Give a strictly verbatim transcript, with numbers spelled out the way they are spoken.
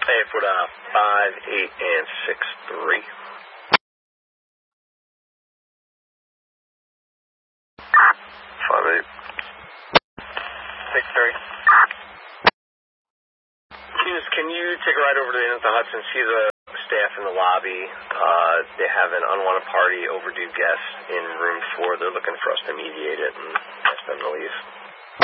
Hey, for uh, five, eight, and six, three. Five, eight. Six, three. Hughes, can you take a ride over to the Inn at the Hudson? See the staff in the lobby. Uh, they have an unwanted party, overdue guest in room four. They're looking for us to mediate it and ask them to leave.